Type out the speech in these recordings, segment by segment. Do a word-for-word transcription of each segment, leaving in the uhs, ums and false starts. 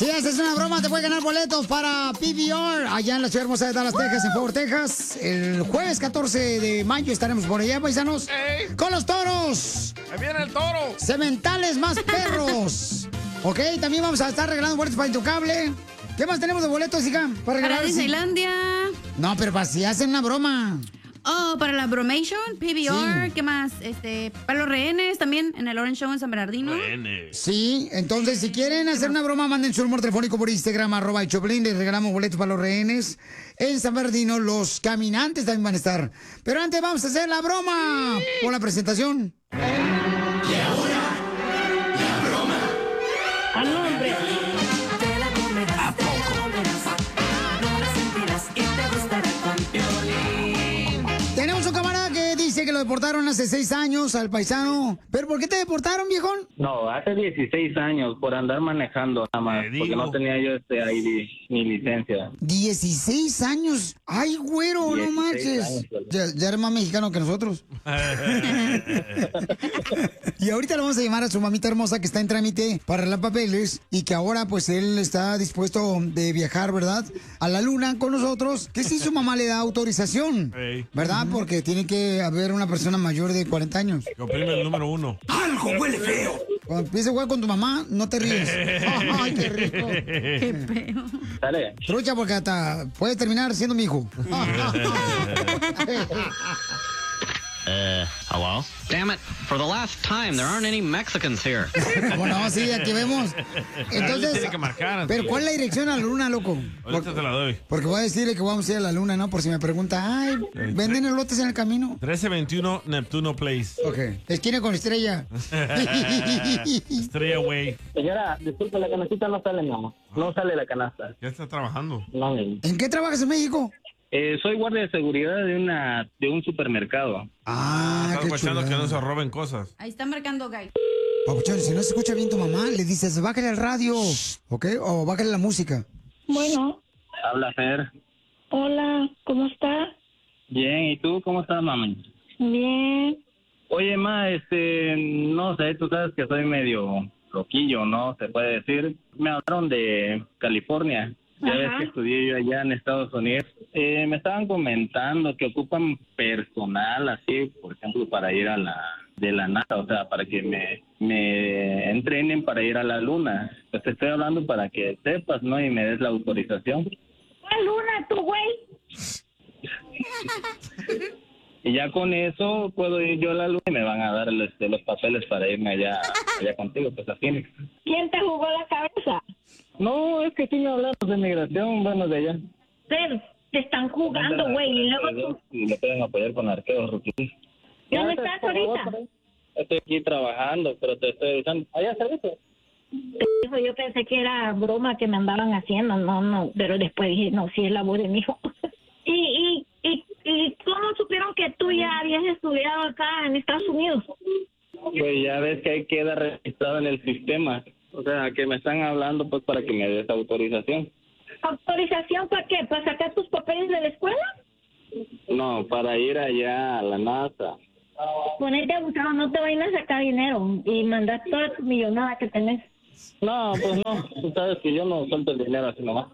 Si haces una broma, te puedes ganar boletos para P V R allá en la ciudad hermosa de Dallas, Texas, en Fort Worth, Texas. El jueves catorce de mayo estaremos por allá, paisanos. ¡Ey! ¡Con los toros! ¡Ahí viene el toro! ¡Cementales más perros! Ok, también vamos a estar regalando boletos para Intocable. ¿Qué más tenemos de boletos, hija? Para regalar? Disneylandia. No, pero para si hacen una broma. Oh, para la Bromation, P V R, Sí. ¿qué más? Este, para los rehenes también, en el Orange Show en San Bernardino. Sí, entonces si quieren hacer una broma, manden su número telefónico por Instagram, arroba el Choplin, les regalamos boletos para los rehenes. En San Bernardino, los caminantes también van a estar. Pero antes vamos a hacer la broma por la presentación. Y ahora, la broma. ¡Al nombre! Te la comerás, ¿a poco? Te la comerás, no la sentirás y te gustará con Piolín. Tenemos un camarada que dice que lo deportaron hace seis años al paisano. ¿Pero por qué te deportaron, viejón? No, hace dieciséis años por andar manejando nada más, porque no tenía yo este I D ni licencia. dieciséis años. Ay, güero, no manches. años, Ya, ya eres más mexicano que nosotros. Y ahorita le vamos a llamar a su mamita hermosa que está en trámite para arreglar papeles y que ahora pues él está dispuesto de viajar, ¿verdad? A la luna con nosotros. Que si su mamá le da autorización, Ey. ¿verdad? Porque tiene que haber una persona mayor de cuarenta años. Que oprime el número uno. Algo huele feo. Cuando empieces a jugar con tu mamá, no te ríes. Ay, qué rico. Qué feo. Dale. Trucha, porque hasta puedes terminar siendo mi hijo. Uh, hello? Damn it. For the last time, there aren't any Mexicans here. Bueno, sí, aquí vemos. Entonces, Tiene que marcar antes. pero ¿cuál es la dirección a la luna, loco? Ahorita te la doy. Porque voy a decirle que vamos a ir a la luna, ¿no? Por si me pregunta, ay, ¿venden elotes en el camino? trece veintiuno Neptuno Place. Ok. Esquina con estrella. Estrella Way. Señora, disculpe, la canastita no sale, no. No sale la canasta. Ya está trabajando. No, ¿En qué trabajas en México? eh, soy guardia de seguridad de una de un supermercado. Ah, Estás qué guachando que chulada. no se roben cosas. Ahí está marcando Guy. Papuchón, si no se escucha bien tu mamá, le dices, bájale al radio, ¿ok? O bájale la música. Bueno, Habla Fer. hola, ¿cómo está? Bien, ¿y tú cómo estás, mami? Bien. Oye, ma, este, no sé, tú sabes que soy medio loquillo, ¿no? Se puede decir. Me hablaron de California. Ya Ajá. ves que estudié yo allá en Estados Unidos. Eh, me estaban comentando que ocupan personal así, por ejemplo, para ir a la de la NASA, o sea, para que me, me entrenen para ir a la luna. Pues te estoy hablando para que sepas, ¿no? Y me des la autorización. ¿Cuál luna, tu güey? Y ya con eso puedo ir yo a la luna y me van a dar este, los papeles para irme allá, allá contigo, pues a Phoenix. ¿Quién te jugó la cabeza? No, es que sí me hablaron de migración, bueno, de allá. Pero te están jugando, güey, y luego tú... Y le pueden apoyar con arqueos, rookies. ¿Dónde Ya, estás por favor, ahorita? por ahí. Estoy aquí trabajando, pero te estoy avisando. ¿Allá servicio? Hijo, yo pensé que era broma que me andaban haciendo, no, no, pero después dije, no, sí es labor de mi hijo. ¿Y, y, y, ¿Y cómo supieron que tú ya habías estudiado acá en Estados Unidos? Pues ya ves que ahí queda registrado en el sistema. O sea, que me están hablando pues para que me des autorización. ¿Autorización para qué? ¿Para sacar tus papeles de la escuela? No, para ir allá a la NASA. Ponerte abusado, no te vayan a sacar dinero y mandar toda tu millonada que tenés. No, pues no. Tú sabes que yo no suelto el dinero así nomás.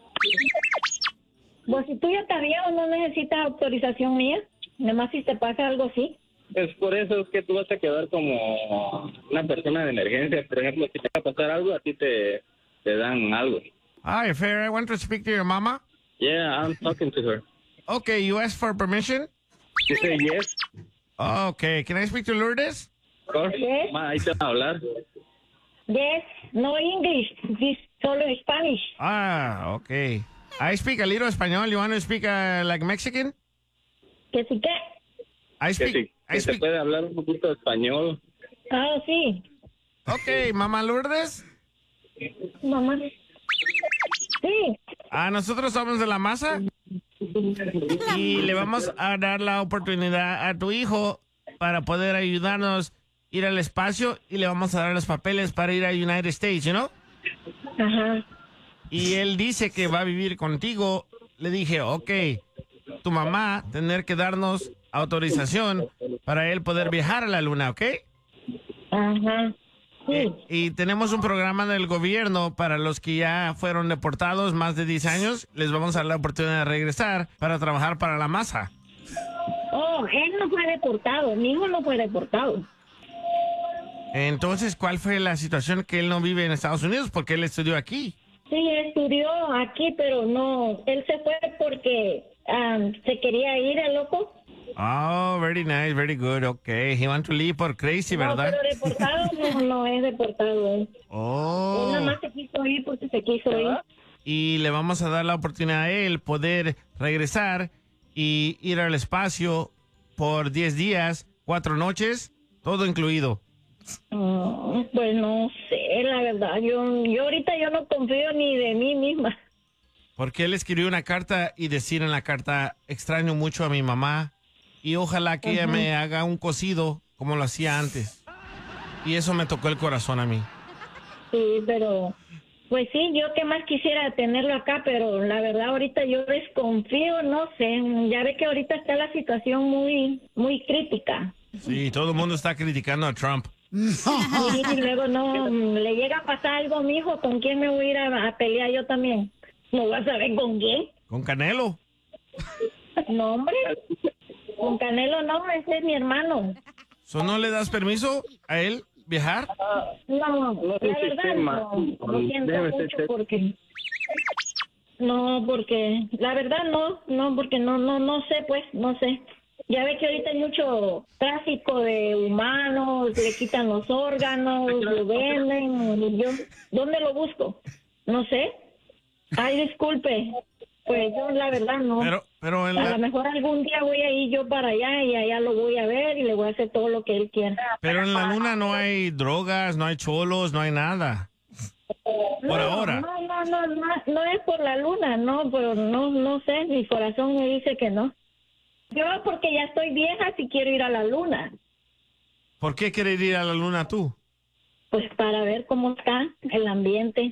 Pues si tú ya estás viejo, no necesitas autorización mía. Nomás si te pasa algo así. Es por eso es que tú vas a quedar como una persona de emergencia. Por ejemplo, si te va a pasar algo, a ti te, te dan algo. Hi, Fair, I want to speak to your mama. Yeah, I'm talking to her. Okay, you asked for permission? She said yes. Okay, can I speak to Lourdes? Of course. Yes. Ma, ahí te va a hablar. Yes, no English, this solo Spanish. Ah, okay. I speak a little Espanol. You want to speak uh, like Mexican? ¿Que sí qué? I Que speak. si I que se speak. puede hablar un poquito de español. Ah, sí. Okay, Mamá Lourdes. Mamá. Sí. Ah, nosotros somos de la masa y le vamos a dar la oportunidad a tu hijo para poder ayudarnos a ir al espacio y le vamos a dar los papeles para ir a United States, you know? Ajá. Y él dice que va a vivir contigo. Le dije, ok, tu mamá tener que darnos autorización para él poder viajar a la luna, ¿ok? Ajá. Eh, y tenemos un programa del gobierno para los que ya fueron deportados más de diez años. Les vamos a dar la oportunidad de regresar para trabajar para la masa. Oh, él no fue deportado, mi hijo no fue deportado. Entonces, ¿cuál fue la situación que él no vive en Estados Unidos? Porque él estudió aquí. Sí, estudió aquí, pero no, él se fue porque um, se quería ir el loco. Oh, very nice, very good, okay. He want to leave por crazy, No, ¿verdad? pero deportado no, no es deportado. Él. Oh. Él nada más se quiso ir porque se quiso ir. Y le vamos a dar la oportunidad a él poder regresar y ir al espacio por diez días, cuatro noches, todo incluido. Oh, pues no sé, la verdad, yo, yo ahorita yo no confío ni de mí misma. Porque él escribió una carta y decir en la carta, extraño mucho a mi mamá y ojalá que ella Ujú. me haga un cocido como lo hacía antes. Y eso me tocó el corazón a mí. Sí, pero pues sí, yo que más quisiera tenerlo acá, pero la verdad ahorita yo desconfío, no sé, ya ve que ahorita está la situación muy, muy crítica. Sí, todo el mundo está criticando a Trump. Y luego no, le llega a pasar algo a mi hijo, ¿con quién me voy a ir a, a pelear yo también? ¿No vas a saber con quién? Con Canelo. No, hombre, con Canelo no, ese es mi hermano. ¿So no le das permiso a él viajar? No, la verdad no, lo siento mucho porque... No, porque la verdad no, no, porque no, no, no sé, pues, no sé. Ya ve que ahorita hay mucho tráfico de humanos, le quitan los órganos, lo venden, y yo, ¿dónde lo busco? No sé. Ay, disculpe, pues yo la verdad no. Pero, pero en A la- lo mejor algún día voy a ir yo para allá y allá lo voy a ver y le voy a hacer todo lo que él quiera. Pero en la luna no hay drogas, no hay cholos, no hay nada. Por No, ahora. No, no, no, no, no es por la luna, no, pero no, no sé, mi corazón me dice que no. Yo porque ya estoy vieja si quiero ir a la luna, ¿Por qué quieres ir a la luna tú? pues para ver cómo está el ambiente.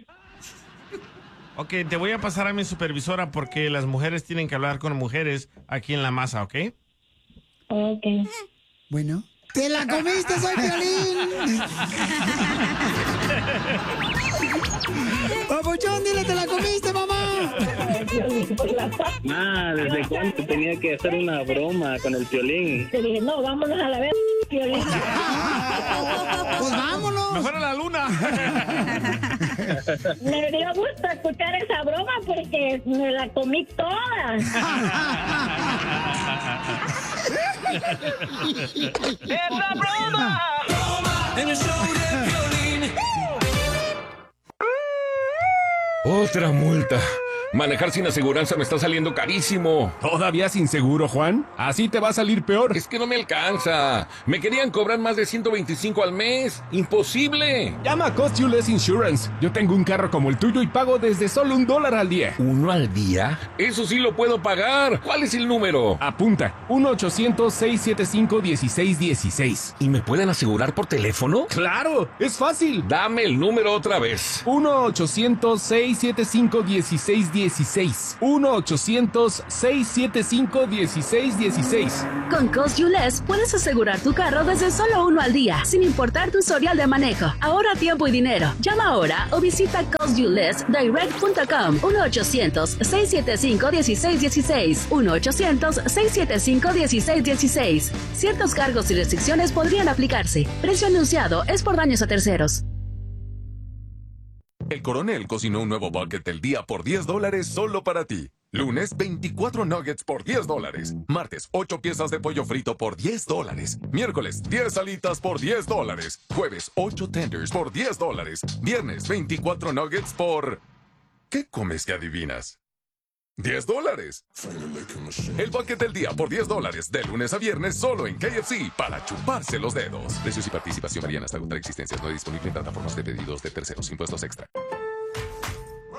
Ok, te voy a pasar a mi supervisora porque las mujeres tienen que hablar con mujeres aquí en la masa, ¿ok? Ok. Bueno. ¡Te la comiste, soy Piolín! Papuchón, dile, ¿te la comiste, mamá? Ah, ¿desde cuándo tenía que hacer una broma con el Piolín? Te dije, no, vámonos a la vez, Piolín. Pues vámonos. ¡Mejor a la luna! Me dio gusto escuchar esa broma porque me la comí toda. ¡Es la broma! En el show de Piolín. Otra multa. Manejar sin aseguranza me está saliendo carísimo. ¿Todavía sin seguro, Juan? Así te va a salir peor. Es que no me alcanza. Me querían cobrar más de ciento veinticinco al mes. ¡Imposible! Llama a Cost You Less Insurance. Yo tengo un carro como el tuyo y pago desde solo un dólar al día. ¿Uno al día? Eso sí lo puedo pagar. ¿Cuál es el número? Apunta. uno ochocientos, seiscientos setenta y cinco, dieciséis dieciséis. ¿Y me pueden asegurar por teléfono? ¡Claro! ¡Es fácil! Dame el número otra vez. uno ochocientos, seiscientos setenta y cinco, dieciséis dieciséis. uno ochocientos, seiscientos setenta y cinco, dieciséis dieciséis. Con Cost You Less puedes asegurar tu carro desde solo uno al día, sin importar tu historial de manejo. Ahorra tiempo y dinero. Llama ahora o visita cost you less direct punto com. uno ochocientos, seiscientos setenta y cinco, dieciséis dieciséis. uno ochocientos, seiscientos setenta y cinco, dieciséis dieciséis. Ciertos cargos y restricciones podrían aplicarse. Precio anunciado es por daños a terceros. El Coronel cocinó un nuevo bucket del día por diez dólares solo para ti. Lunes, veinticuatro nuggets por diez dólares. Martes, ocho piezas de pollo frito por diez dólares. Miércoles, diez alitas por diez dólares. Jueves, ocho tenders por diez dólares. Viernes, veinticuatro nuggets por... ¿Qué comes que adivinas? diez dólares. El bucket del día por diez dólares. De lunes a viernes solo en K F C para chuparse los dedos. Precios y participación varían hasta contra existencias. No disponible en plataformas de pedidos de terceros. Impuestos extra.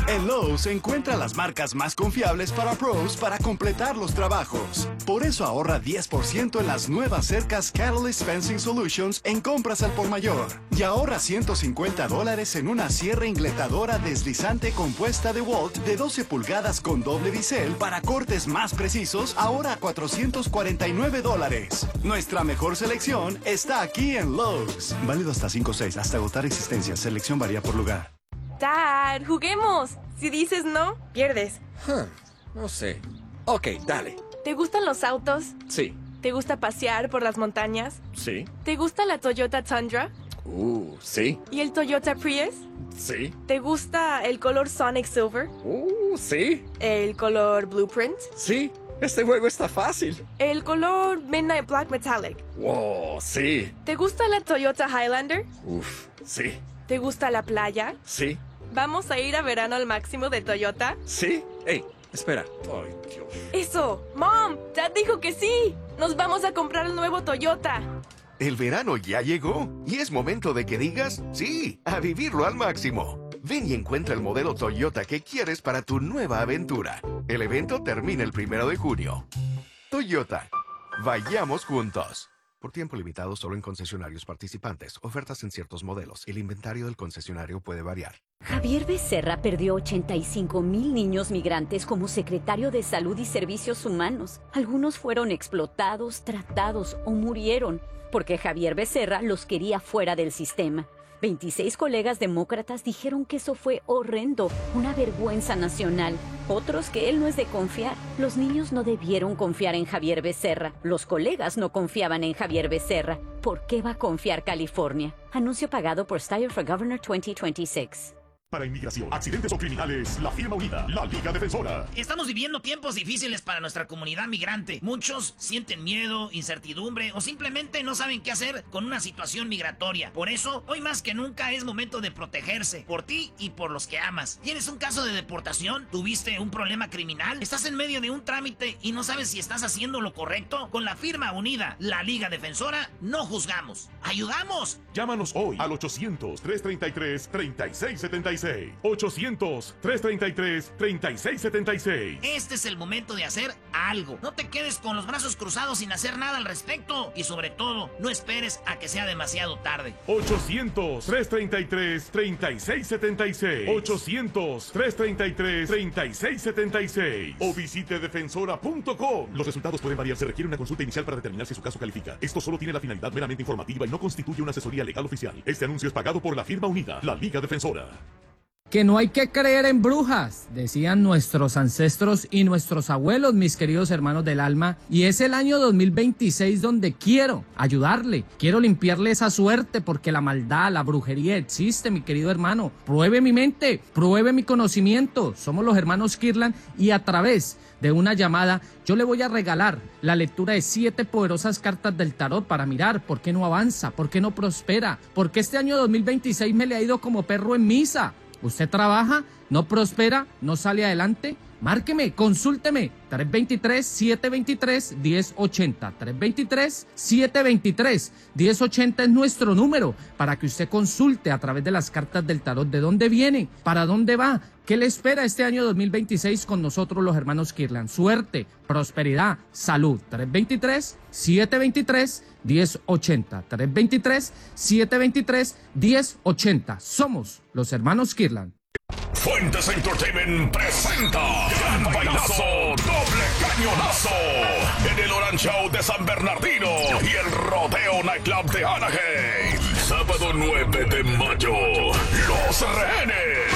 En Lowe's encuentra las marcas más confiables para pros para completar los trabajos. Por eso ahorra diez por ciento en las nuevas cercas Catalyst Fencing Solutions en compras al por mayor. Y ahorra ciento cincuenta dólares en una sierra ingletadora deslizante compuesta de Walt de doce pulgadas con doble bisel para cortes más precisos, ahora a cuatrocientos cuarenta y nueve dólares. Nuestra mejor selección está aquí en Lowe's. Válido hasta cinco seis, hasta agotar existencias. Selección varía por lugar. Dad, juguemos. Si dices no, pierdes. Huh, no sé. Ok, dale. ¿Te gustan los autos? Sí. ¿Te gusta pasear por las montañas? Sí. ¿Te gusta la Toyota Tundra? Uh, sí. ¿Y el Toyota Prius? Sí. ¿Te gusta el color Sonic Silver? Uh, sí. ¿El color Blueprint? Sí. Este juego está fácil. ¿El color Midnight Black Metallic? Wow, sí. ¿Te gusta la Toyota Highlander? Uf, sí. ¿Te gusta la playa? Sí. ¿Vamos a ir a verano al máximo de Toyota? Sí. Ey, espera. Ay, Dios. ¡Eso! ¡Mom! ¡Dad dijo que sí! ¡Nos vamos a comprar el nuevo Toyota! El verano ya llegó y es momento de que digas sí, a vivirlo al máximo. Ven y encuentra el modelo Toyota que quieres para tu nueva aventura. El evento termina el primero de junio. Toyota. Vayamos juntos. Por tiempo limitado solo en concesionarios participantes. Ofertas en ciertos modelos. El inventario del concesionario puede variar. Javier Becerra perdió ochenta y cinco mil niños migrantes como secretario de Salud y Servicios Humanos. Algunos fueron explotados, tratados o murieron porque Javier Becerra los quería fuera del sistema. veintiséis colegas demócratas dijeron que eso fue horrendo, una vergüenza nacional. Otros que él no es de confiar. Los niños no debieron confiar en Javier Becerra. Los colegas no confiaban en Javier Becerra. ¿Por qué va a confiar California? Anuncio pagado por Steyer for Governor veinte veintiséis. Para inmigración, accidentes o criminales, la firma unida, la Liga Defensora. Estamos viviendo tiempos difíciles para nuestra comunidad migrante. Muchos sienten miedo, incertidumbre o simplemente no saben qué hacer con una situación migratoria. Por eso, hoy más que nunca es momento de protegerse por ti y por los que amas. ¿Tienes un caso de deportación? ¿Tuviste un problema criminal? ¿Estás en medio de un trámite y no sabes si estás haciendo lo correcto? Con la firma unida, la Liga Defensora, no juzgamos. ¡Ayudamos! Llámanos hoy al ochocientos, trescientos treinta y tres, treinta y seis setenta y seis. ochocientos, trescientos treinta y tres, treinta y seis setenta y seis. Este es el momento de hacer algo. No te quedes con los brazos cruzados sin hacer nada al respecto. Y sobre todo, no esperes a que sea demasiado tarde. ochocientos, trescientos treinta y tres, treinta y seis setenta y seis. ochocientos, trescientos treinta y tres, treinta y seis setenta y seis. O visite defensora punto com. Los resultados pueden variar. Se requiere una consulta inicial para determinar si su caso califica. Esto solo tiene la finalidad meramente informativa y no constituye una asesoría legal oficial. Este anuncio es pagado por la firma unida, la Liga Defensora. Que no hay que creer en brujas, decían nuestros ancestros y nuestros abuelos, mis queridos hermanos del alma. Y es el año dos mil veintiséis donde quiero ayudarle, quiero limpiarle esa suerte porque la maldad, la brujería existe, mi querido hermano. Pruebe mi mente, pruebe mi conocimiento. Somos los hermanos Kirlan y a través de una llamada yo le voy a regalar la lectura de siete poderosas cartas del tarot para mirar por qué no avanza, por qué no prospera, por qué este año dos mil veintiséis me le ha ido como perro en misa. ¿Usted trabaja, no prospera, no sale adelante? Márqueme, consúlteme, tres dos tres, siete dos tres, uno cero ocho cero, tres dos tres, siete dos tres, uno cero ocho cero es nuestro número para que usted consulte a través de las cartas del tarot de dónde viene, para dónde va, qué le espera este año dos mil veintiséis con nosotros los hermanos Kirlan. Suerte, prosperidad, salud, tres dos tres, siete dos tres, uno cero ocho cero, tres dos tres, siete dos tres, uno cero ocho cero. Somos los hermanos Kirlan. Fuentes Entertainment presenta Gran Bailazo, Doble Cañonazo en el Orange Show de San Bernardino y el Rodeo Nightclub de Anaheim. Sábado nueve de mayo, Los Rehenes.